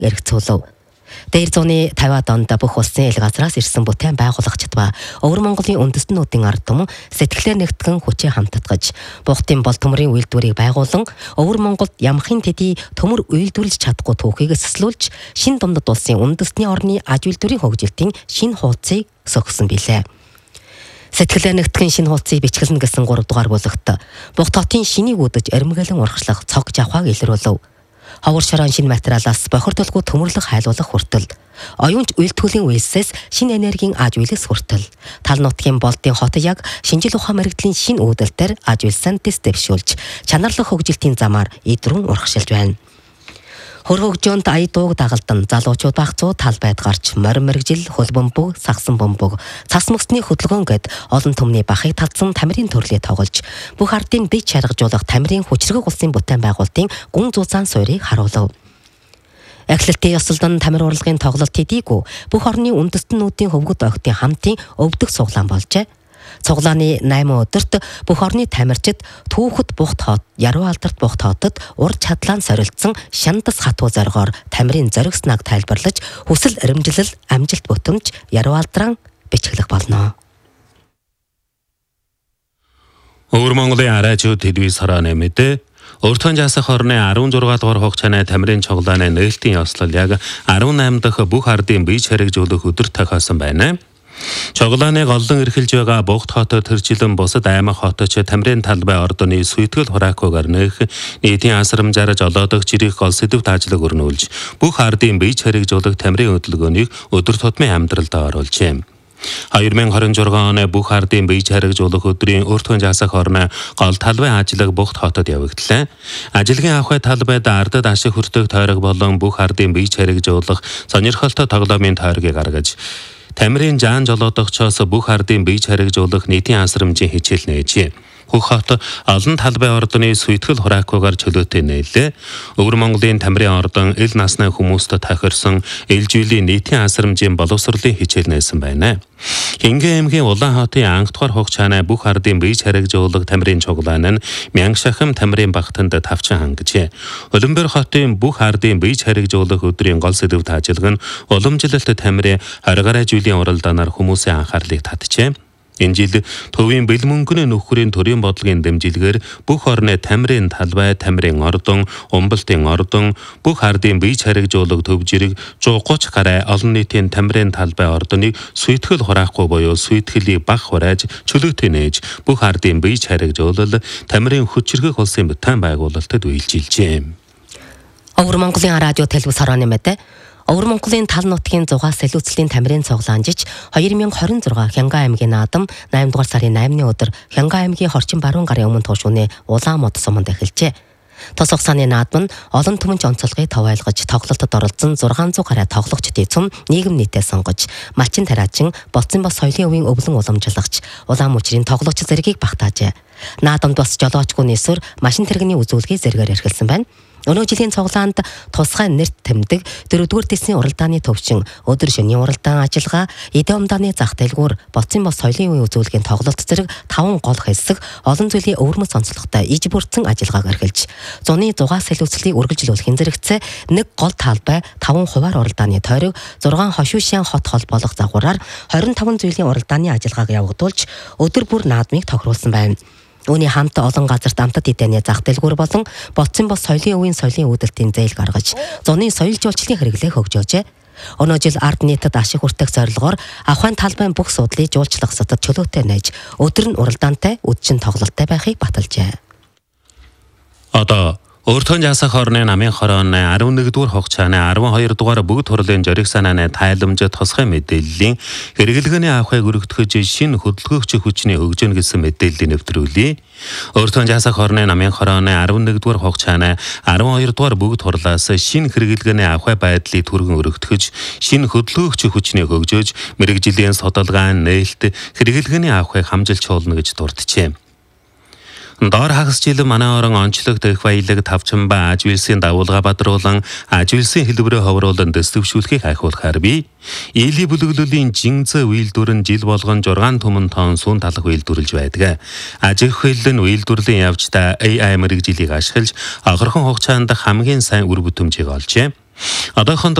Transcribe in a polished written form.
эргцүүлв. Дээр зууны 50-аад онд бүх улсын ил газраас ирсэн бүтээн байгуулагчид ба Өвөр Монголын үндэстнүүдийн ард түмэн сэтгэлээр нэгтгэн хүчээ хамтдагж бухтын бол төмрийн үйлдвэрийг байгуулан Өвөр Монголд ямахын төдий төмөр үйлдвэрлэж чадахгүй түүхийг эсэслүүлж шин дундад улсын үндэстний орны аж үйлдвэрийн хөгжилтийн шин хуудсыг сөхсөн билээ. Сэтгэлээр нэгтгэн шинэ хуудсыг бичгэлнэ гэсэн 3 дугаар бүлэгт Бухт хотын шинийг үдэж эрмгэлэн урагшлах цог жавхааг илрүүлв. Ховор шорон шинэ материалаас бохирдолгүй төмөрлөх хайлуулах хүртэл оюунч үйлдвэрлэлийн үйлсээс шинэ энергийн аж үйлс хүртэл тал нутгийн болдын хот яг шинжил ухаан мэрэгдлийн шинэ үүдэлтээр аж үйлсэн тест дэвшүүлж чанарлах хөгжилтийн замаар идрүүн урагшилж байна. Хөргөгжөөнд ая дууг дагалдан залуучууд багцуу тал байд гарч морин мэрэгжил хөл бөмбөг сагсан бөмбөг цас мөсний хөдөлгөөн гэд олон түмний бахыг татсан тамирын төрлийг тоглож бүх ардын бие чаргажуулах тамирын хүчрэг улсын бүтээн байгуулалтын гүн зузаан суурийг харуулв. Эхлэлтийн ёслолдон тамир урлагийн тоглолт хэдийгүй бүх орны үндэстнүүдийн хөвгөд огтын хамтын өвдөх цуглаан болжээ. Цуглааны 8 өдөрт бүх орны тамирчид Түүхэд Бухт хот, Яруу алдарт Бухт хотод ур чадлаан сорилдсон шандас хатуу зоргоор тамирын зоригснаг тайлбарлаж хүсэл эрэмжлэл амжилт бүтэмж Яруу алдран бичгэлэх болно. Өвөр Монголын арайчууд хэдвээ сарааны мэдээ Өртөн жасах орны 16 дугаар хугацааны тамирын цуглааны нээлтийн ёслол яг 18 дахь бүх ардын бие чаргижуулах өдөр тохиосон байна. Цуглааныг олон эрхэлж байгаа Бухт хотод төржилэн бусад аймаг хотод тамирын талбай ордоны сүйтгэл хураакуугаар нэх нийтийн асрамжаар жолоодох жирэх гол сэдвт ажлыг өрнүүлж бүх ардын бие чаргижуулах тамирын хөдөлгөөнийг өдөр тутмын амьдралд оруулжээ. 2026 оны бүх ардын бие чаргижуулах өдрийн өртгөн жасах орны гол талбай ажлыг Бухт хотод явагдлаа. Ажилгийн авахай талбайд ардад ашиг хүртэх тойрог болон бүх ардын бие чаргижуулах сонирхолтой тоглоомын тойргийг гаргаж тамирын жаан жолоодогчоос бүх ардын бие чаргижуулах нийтийн асрамжийн хичээл нээжээ. Бүх хот олон талбай ордны сүйтгэл хураакуугаар чөлөөтэй нээлээ. Өвөр Монголын тамирын ордон ил насны хүмүүст тохирсон ээлжүүлийн нийтийн асрамжийн боловсролын хичээл нээсэн байна. Хингэн аймгийн Улаан хотын анх дугаар хугацааны бүх ардын бие чаргижуулах тамирын цуглаан нь Мянгшахам тамирын багтанд тавчин хангажээ. Улаанбаатар хотын бүх ардын бие чаргижуулах өдрийн гол сэдвт ажиллаг нь уламжлалт тамирын 20 гаруй жилийн уралдаанаар хүмүүсийн анхаарлыг татжээ. Энэ жил төвийн бэл мөнгөний нөхрийн төрийн бодлогын дэмжлэгээр бүх орны тамирын талбай, тамирын ордон, умбалтын ордон, бүх ардын бие чаргижуулах төв жирэг 130 гаруй олон нийтийн тамирын талбай ордоныг сүйтгэл хураахгүй буюу сүйтгэлийг баг хурааж чөлөөтэй нээж бүх ардын бие чаргижуулал тамирын хүчрэх улсын бүтээн байгуулалтад үйлчилжээ. Өвөр Монголын радио телевиз хорооны мэдээ Өвөр Монголын тал нутгийн зугаас солиоцлын тамирын цуглаанжиж 2026 Хянган аймгийн наадам 8 дугаар сарын 8-ны өдөр Хянган аймгийн хорчин баруун гарын өмнө туушууны Улаан мод суманд эхэлжээ. Тос хугацааны наадам нь олон түмэнч онцлогыг товайлгож тоглолтод оролцсон 600 гаруй тоглогчдын цум нийгэм нийтээ сонгож малчин тариачин Боцсон бас соёлын өвийн өвлөн уламжлагч улаан мөчрийн тоглогч зэргийг багтаажээ. Наадамд бас жолоочгүй нийсвэр машин тэрэгний үзүүлгийг зэргээр эрхэлсэн байна. Өнөө жилийн цуглаанд тусгай нэрт тэмдэг 4-р дэсний уралдааны төвчин өдөр шөнийн уралдаан ажиллагаа эдийн умдааны зах дэлгүүр Боцсон бас соёлын үеийн үзүүлгийн тоглолт зэрэг 5 гол хэсэг олон зүйлийн өвөрмөц онцлогтой иж бүрдсэн ажиллагааг эрхэлж зуны зугаас солиоцлыг үргэлжлүүлэхийн зэрэгцээ 1 гол талбай 5 хуваар уралдааны тойрог 6 хошуушийн хот холбоолох загвараар 25 зүйлийн уралдааны ажиллагааг явагдуулж өдөр бүр наадмыг тохируулсан байна. Үүний хамт олон газарт амтд эдэний зах дэлгүүр болон Боцсон бас соёлын өвийн соёлын үүдэлтийн зээл гаргаж зуны соёл жуулчлалын хэрэглээ хөгжөөжээ. Өнөө жил ард нийтэд ашиг хүртэх зорилгоор авахын талбайн бүх суудлыг жуулчлах сэтд чөлөөтэй нээж өдөр нь уралдаантай үдшин тоглолттой байхыг баталжээ. Одоо Өртөн жасах орны намын хорооны 11 дугаар хугацааны 12 дугаар бүгд хурлын жориг санааны тайламж тусгай мэдээллийн хэрэглгээний авахыг өргөдгөж шинэ хөдөлгөөгч хүчний хөгжөөнө гэсэн мэдээллийг нэвтрүүлье. Өртөн жасах орны намын хорооны 11 дугаар хугацааны 12 дугаар бүгд хурлаас шинэ хэрэглгээний авахай байдлыг түргэн өргөдгөж шинэ хөдөлгөөгч хүчний хөгжөөж мэрэгжлийн судалгаа нээлт хэрэглгээний авахыг хамжилчуулна гэж дурджээ. Доор хагас жил манай орон онцлог дэх баялаг тавчин ба аж үйлсийн дагуулга бадруулан аж үйлсийн хэлбэрээ ховруулан дэвшүүлэхийг айхуулахаар бий. Ийлийн бүлэглэлийн жинзэ үйлдвэр нь жил болгон 6 түмэн тонн сүүн талах үйлдвэрлэж байдаг. Аж ахуйл нь үйлдвэрлэлийн явцдаа AI мэрэгжилийг ашиглаж огорхон хугацаанд хамгийн сайн үр бүтэмжийг олжээ. Одоохондоо